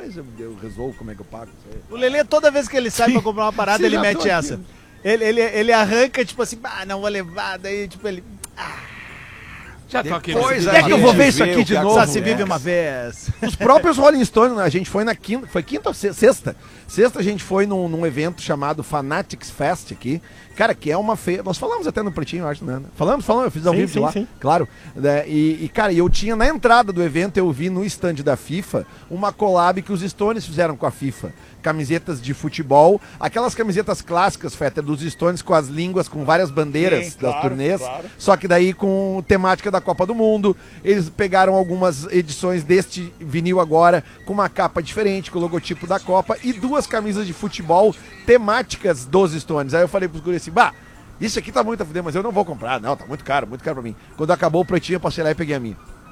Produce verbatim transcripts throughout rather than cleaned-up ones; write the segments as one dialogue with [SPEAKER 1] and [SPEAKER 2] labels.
[SPEAKER 1] depois eu, eu resolvo como é que eu pago.
[SPEAKER 2] O Lelê, toda vez que ele sai Sim. pra comprar uma parada, Sim, ele mete essa. Ele, ele, ele arranca, tipo assim, ah, não vou levar, daí, tipo, ele... Ah.
[SPEAKER 3] Já tô aqui.
[SPEAKER 1] Depois, é que eu vou ver isso aqui de novo.
[SPEAKER 2] Só se vive uma vez.
[SPEAKER 1] Os próprios Rolling Stones, a gente foi na quinta, foi quinta ou sexta? Sexta a gente foi num, num evento chamado Fanatics Fest aqui, cara, que é uma feira, nós falamos até no Pretinho, eu acho, né? Falamos, falamos, eu fiz ao vivo lá, sim. Claro. Né? E, e, cara, eu tinha, na entrada do evento, eu vi no stand da FIFA, uma collab que os Stones fizeram com a FIFA. Camisetas de futebol, aquelas camisetas clássicas, Fetter, dos Stones com as línguas, com várias bandeiras Sim, das claro, turnês, claro. Só que daí com temática da Copa do Mundo. Eles pegaram algumas edições deste vinil agora, com uma capa diferente, com o logotipo da Copa, e duas camisas de futebol temáticas dos Stones. Aí eu falei pros guris assim, bah, isso aqui tá muito a fuder, mas eu não vou comprar, não, tá muito caro, muito caro pra mim. Quando acabou o Pretinho, eu passei lá e peguei a minha.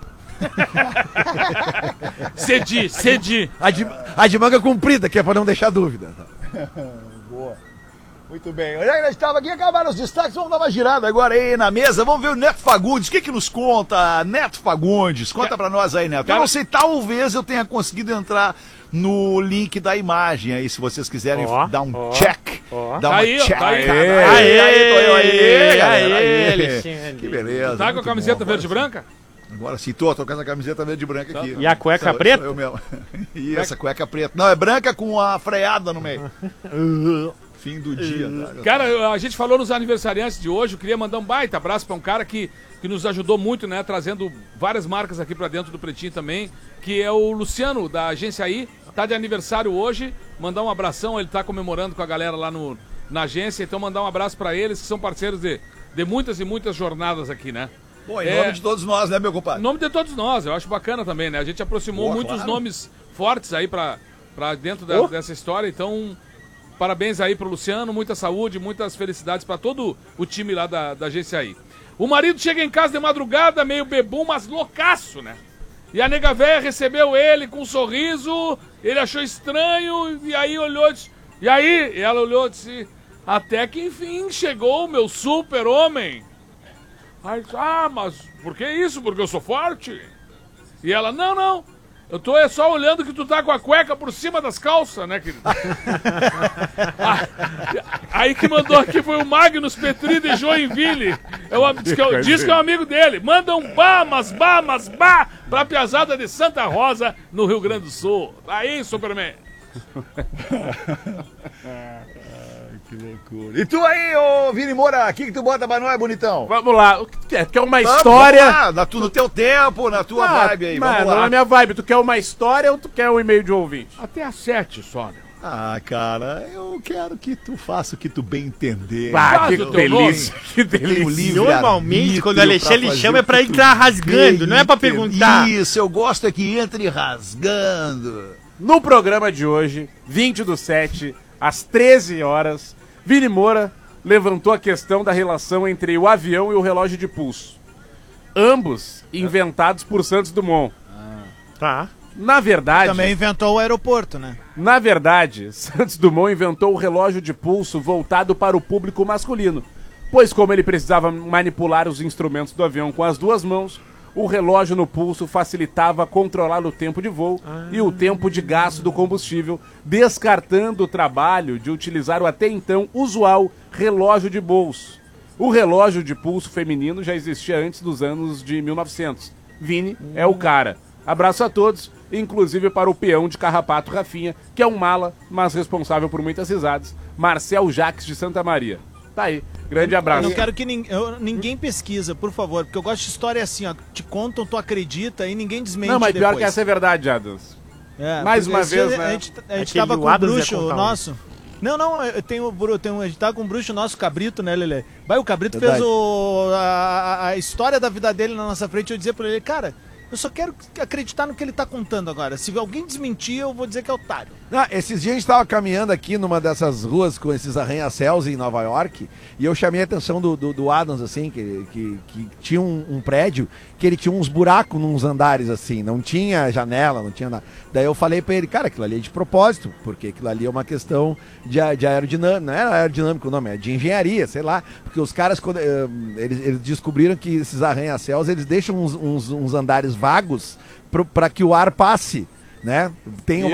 [SPEAKER 3] Cedi, cedi.
[SPEAKER 1] A de, a de manga comprida, que é pra não deixar dúvida.
[SPEAKER 4] Boa. Muito bem. Olha aí, nós estávamos aqui, acabaram os destaques, vamos dar uma girada agora aí na mesa, vamos ver o Neto Fagundes, o que que nos conta, Neto Fagundes? Conta pra nós aí, Neto. Eu não sei, talvez eu tenha conseguido entrar no link da imagem aí, se vocês quiserem oh, dar um oh, check.
[SPEAKER 3] Oh.
[SPEAKER 4] Dar uma
[SPEAKER 3] aí,
[SPEAKER 4] check.
[SPEAKER 3] Aí,
[SPEAKER 4] aí, aí, aí, tô eu aí, galera.
[SPEAKER 3] Aí,
[SPEAKER 4] que beleza.
[SPEAKER 3] Tá com a camiseta
[SPEAKER 4] bom,
[SPEAKER 3] verde e branca?
[SPEAKER 4] Agora sim, tô, tô com essa camiseta verde e branca aqui.
[SPEAKER 5] E a cueca sou, preta?
[SPEAKER 4] Sou eu mesmo. E essa cueca preta. Não, é branca com a freada no meio. Fim do dia. Tá?
[SPEAKER 3] Cara, a gente falou nos aniversariantes de hoje, eu queria mandar um baita abraço pra um cara que, que nos ajudou muito, né, trazendo várias marcas aqui pra dentro do Pretinho também, que é o Luciano, da Agência aí, tá de aniversário hoje, mandar um abração, ele tá comemorando com a galera lá no, na agência, então mandar um abraço pra eles, que são parceiros de, de muitas e muitas jornadas aqui, né.
[SPEAKER 4] Bom, em
[SPEAKER 3] é,
[SPEAKER 4] nome de todos nós, né, meu compadre?
[SPEAKER 3] Em nome de todos nós, eu acho bacana também, né? A gente aproximou Boa, muitos claro. nomes fortes aí pra, pra dentro da, oh. dessa história, então parabéns aí pro Luciano, muita saúde, muitas felicidades pra todo o time lá da, da agência aí. O marido chega em casa de madrugada, meio bebum, mas loucaço, né? E a nega véia recebeu ele com um sorriso, ele achou estranho, e aí olhou, disse, e aí? E ela olhou e disse, até que enfim chegou o meu super-homem. Aí, ah, mas por que isso? Porque eu sou forte? E ela, não, não, eu tô é só olhando que tu tá com a cueca por cima das calças, né, querido? Aí que mandou aqui foi o Magnus Petri de Joinville. Eu, diz, que eu, diz que é um amigo dele. Manda um bah, mas bah, mas bah pra piazada de Santa Rosa, no Rio Grande do Sul. Aí, Superman.
[SPEAKER 4] Que loucura. E tu aí, ô Vini Moura, o que, que tu bota pra nós, bonitão?
[SPEAKER 5] Vamos lá, o que tu quer? Tu quer uma
[SPEAKER 4] Vamos,
[SPEAKER 5] história?
[SPEAKER 4] Vamos lá, na tu, no teu tempo, na tua ah, vibe aí,
[SPEAKER 5] mano,
[SPEAKER 4] vamos lá.
[SPEAKER 5] Na minha vibe, tu quer uma história ou tu quer um e-mail de ouvinte?
[SPEAKER 3] Até às sete só, né?
[SPEAKER 4] Ah, cara, eu quero que tu faça o que tu bem entender.
[SPEAKER 5] Ah, que delícia, que delícia.
[SPEAKER 2] Normalmente, quando o Alexandre chama é pra entrar rasgando, não é pra perguntar.
[SPEAKER 4] Isso, eu gosto é que entre rasgando.
[SPEAKER 5] No programa de hoje, vinte do sete, às treze horas, Vini Moura levantou a questão da relação entre o avião e o relógio de pulso. Ambos inventados por Santos Dumont.
[SPEAKER 2] Ah. Tá.
[SPEAKER 5] Na verdade...
[SPEAKER 2] Também inventou o aeroporto, né?
[SPEAKER 5] Na verdade, Santos Dumont inventou o relógio de pulso voltado para o público masculino, pois como ele precisava manipular os instrumentos do avião com as duas mãos, o relógio no pulso facilitava controlar o tempo de voo ah. e o tempo de gasto do combustível, descartando o trabalho de utilizar o até então usual relógio de bolso. O relógio de pulso feminino já existia antes dos anos de mil e novecentos. Vini hum. é o cara. Abraço a todos, inclusive para o peão de carrapato Rafinha, que é um mala, mas responsável por muitas risadas, Marcel Jacques de Santa Maria. Tá aí, grande abraço.
[SPEAKER 2] Eu não quero que nin eu, ninguém pesquisa, por favor, porque eu gosto de história assim, ó, te contam, tu acredita e ninguém desmente.
[SPEAKER 5] Não, mas
[SPEAKER 2] depois.
[SPEAKER 5] pior que essa é verdade, Adams. É, mais uma vez,
[SPEAKER 2] a,
[SPEAKER 5] né?
[SPEAKER 2] A gente, a gente tava com o bruxo nosso. Não, não, eu tenho, eu tenho, a gente tava com um bruxo nosso, Cabrito, né, Lelê? Vai, o Cabrito verdade. fez o, a, a história da vida dele na nossa frente, eu dizia pra ele, cara... Eu só quero acreditar no que ele tá contando agora. Se alguém desmentir, eu vou dizer que é otário.
[SPEAKER 1] Ah, esses dias a gente tava caminhando aqui numa dessas ruas com esses arranha-céus em Nova York e eu chamei a atenção do, do, do Adams, assim, que, que, que tinha um, um prédio que ele tinha uns buracos nos andares, assim, não tinha janela, não tinha nada. Daí eu falei pra ele, cara, aquilo ali é de propósito, porque aquilo ali é uma questão de, de aerodinâmica, não era aerodinâmico o nome, é de engenharia, sei lá, porque os caras, quando, uh, eles, eles descobriram que esses arranha-céus, eles deixam uns, uns, uns andares vagos para que o ar passe, né? Tem uma